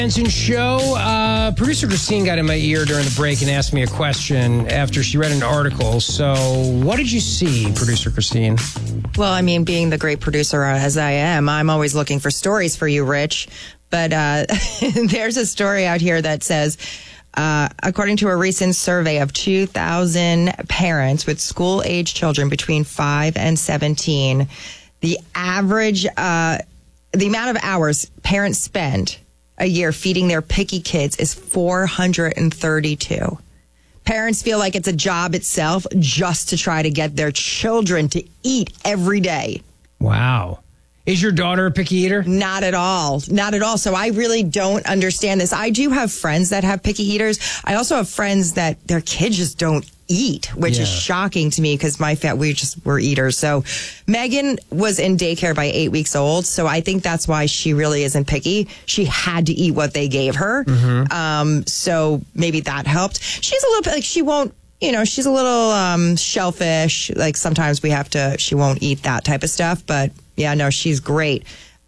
Benson Show. Producer Christine got in my ear during the break and asked me a question after she read an article. So what did you see, Producer Christine? Well, I mean, being the great producer as I am, I'm always looking for stories for you, Rich. But there's a story out here that says, according to a recent survey of 2,000 parents with school-age children between 5 and 17, the average, the amount of hours parents spend a year feeding their picky kids is 432. Parents feel like it's a job itself just to try to get their children to eat every day. Wow. Is your daughter a picky eater? Not at all. Not at all. So I really don't understand this. I do have friends that have picky eaters. I also have friends that their kids just don't eat, which is shocking to me because we're eaters. So Megan was in daycare by 8 weeks old. So I think that's why she really isn't picky. She had to eat what they gave her. Mm-hmm. So maybe that helped. She's a little bit like she's a little shellfish. Like sometimes she won't eat that type of stuff. But yeah, no, she's great.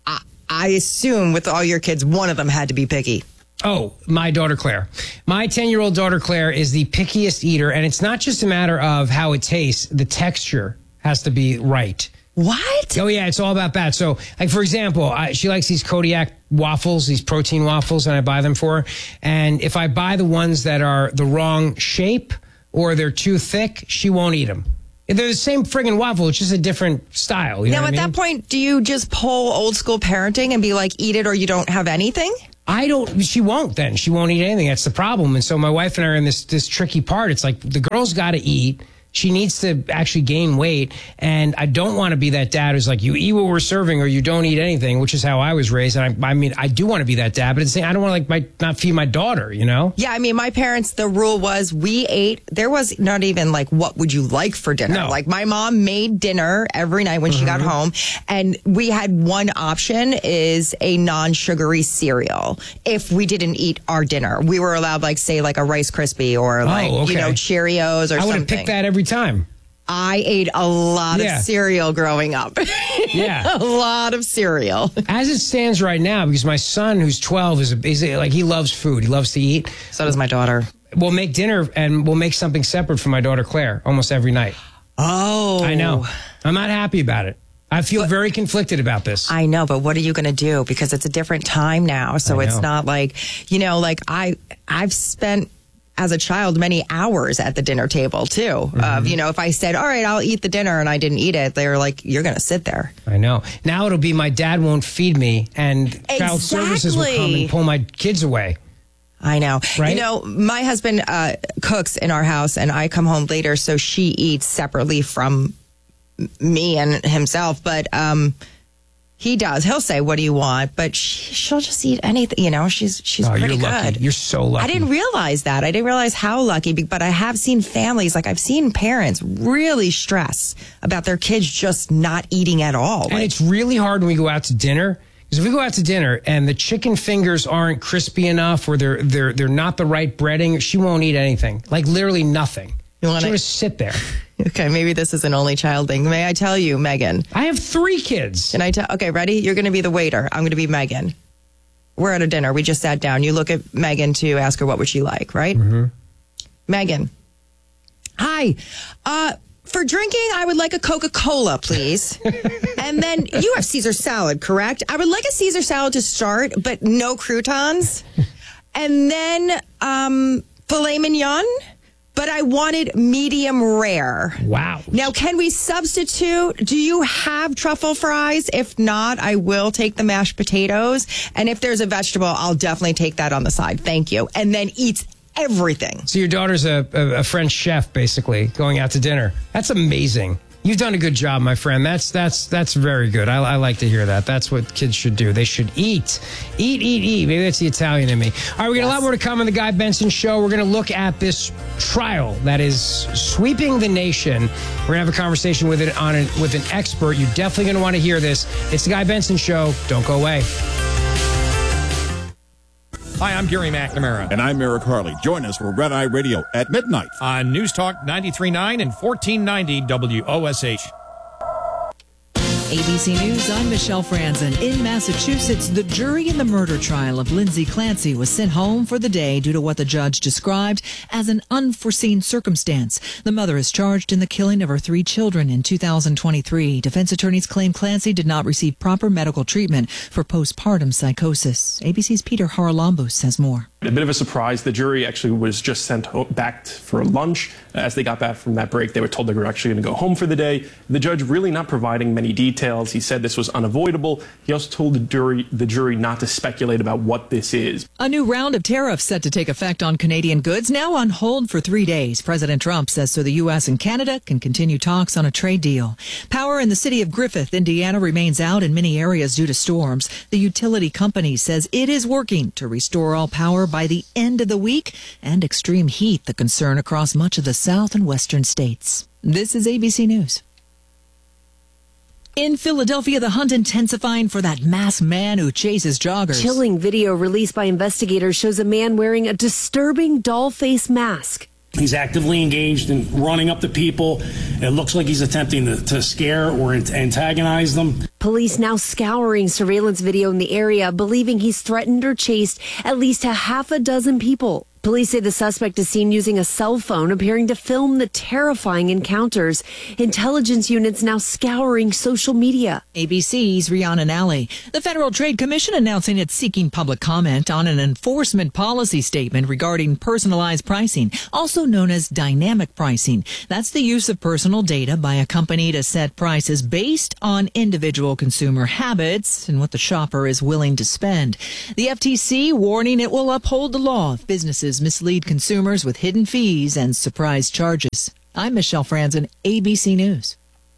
I assume with all your kids, one of them had to be picky. Oh, my daughter Claire. My 10-year-old daughter Claire is the pickiest eater, and it's not just a matter of how it tastes. The texture has to be right. What? Oh, yeah, it's all about that. So, like, for example, she likes these Kodiak waffles, these protein waffles, and I buy them for her. And if I buy the ones that are the wrong shape or they're too thick, she won't eat them. They're the same friggin' waffle. It's just a different style. Now, at that point, do you just pull old school parenting and be like, eat it or you don't have anything? She won't then. She won't eat anything. That's the problem. And so my wife and I are in this tricky part. It's like the girl's got to eat. She needs to actually gain weight. And I don't want to be that dad who's like, you eat what we're serving or you don't eat anything, which is how I was raised. And I mean, I do want to be that dad, but it's saying I don't want to not feed my daughter, you know? Yeah, I mean, my parents, the rule was we ate. There was not even like, what would you like for dinner? No. Like my mom made dinner every night when she got home. And we had one option is a non-sugary cereal. If we didn't eat our dinner, we were allowed say a Rice Krispie or Cheerios or something. I would have picked that every time. I ate a lot of cereal growing up. Yeah. A lot of cereal. As it stands right now, because my son, who's 12, he loves food. He loves to eat. So does my daughter. We'll make dinner and we'll make something separate for my daughter Claire almost every night. Oh. I know. I'm not happy about it. I feel very conflicted about this. I know, but what are you going to do? Because it's a different time now. So it's not I've spent as a child many hours at the dinner table too. If I said, all right, I'll eat the dinner and I didn't eat it, they were like, you're going to sit there. I know. Now it'll be my dad won't feed me and child services will come and pull my kids away. I know. Right? My husband cooks in our house and I come home later, so she eats separately from me and himself. But he does. He'll say, what do you want? But she'll just eat anything. She's pretty you're lucky. good. You're so lucky. I didn't realize that. I didn't realize how lucky. But I have seen families, I've seen parents really stress about their kids just not eating at all. And it's really hard when we go out to dinner. Because if we go out to dinner and the chicken fingers aren't crispy enough or they're not the right breading, she won't eat anything. Like literally nothing. She'll just sit there. Okay, maybe this is an only child thing. May I tell you, Megan? I have 3 kids. Can I tell? Okay, ready? You're going to be the waiter. I'm going to be Megan. We're at a dinner. We just sat down. You look at Megan to ask her what would she like, right? Mm-hmm. Megan. Hi. For drinking, I would like a Coca-Cola, please. And then you have Caesar salad, correct? I would like a Caesar salad to start, but no croutons. And then filet mignon. But I wanted medium rare. Wow. Now, can we substitute? Do you have truffle fries? If not, I will take the mashed potatoes. And if there's a vegetable, I'll definitely take that on the side. Thank you. And then eats everything. So your daughter's a French chef, basically, going out to dinner. That's amazing. You've done a good job, my friend. That's very good. I like to hear that. That's what kids should do. They should eat. Eat. Maybe that's the Italian in me. All right, we got a lot more to come on the Guy Benson Show. We're going to look at this trial that is sweeping the nation. We're going to have a conversation with an expert. You're definitely going to want to hear this. It's the Guy Benson Show. Don't go away. Hi, I'm Gary McNamara. And I'm Eric Harley. Join us for Red Eye Radio at midnight on News Talk 93.9 and 1490 WOSH. ABC News, I'm Michelle Franzen. In Massachusetts, the jury in the murder trial of Lindsay Clancy was sent home for the day due to what the judge described as an unforeseen circumstance. The mother is charged in the killing of her 3 children in 2023. Defense attorneys claim Clancy did not receive proper medical treatment for postpartum psychosis. ABC's Peter Haralambos has more. A bit of a surprise. The jury actually was just sent back for lunch. As they got back from that break, they were told they were actually going to go home for the day. The judge really not providing many details. He said this was unavoidable. He also told the jury not to speculate about what this is. A new round of tariffs set to take effect on Canadian goods, now on hold for 3 days. President Trump says so the U.S. and Canada can continue talks on a trade deal. Power in the city of Griffith, Indiana, remains out in many areas due to storms. The utility company says it is working to restore all power by the end of the week, and extreme heat the concern across much of the south and western states. This is ABC News. In Philadelphia, the hunt intensifying for that masked man who chases joggers. Chilling video released by investigators shows a man wearing a disturbing doll face mask. He's actively engaged in running up to people. It looks like he's attempting to scare or antagonize them. Police now scouring surveillance video in the area, believing he's threatened or chased at least a half a dozen people. Police say the suspect is seen using a cell phone, appearing to film the terrifying encounters. Intelligence units now scouring social media. ABC's Rhiannon Alley. The Federal Trade Commission announcing it's seeking public comment on an enforcement policy statement regarding personalized pricing, also known as dynamic pricing. That's the use of personal data by a company to set prices based on individual consumer habits and what the shopper is willing to spend. The FTC warning it will uphold the law if businesses mislead consumers with hidden fees and surprise charges. I'm Michelle Franzen, ABC News.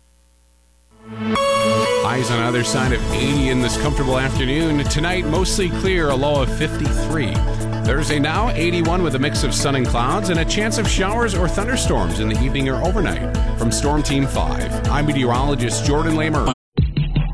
Highs on either side of 80 in this comfortable afternoon. Tonight, mostly clear, a low of 53. Thursday now, 81 with a mix of sun and clouds and a chance of showers or thunderstorms in the evening or overnight. From Storm Team 5, I'm meteorologist Jordan Lamer.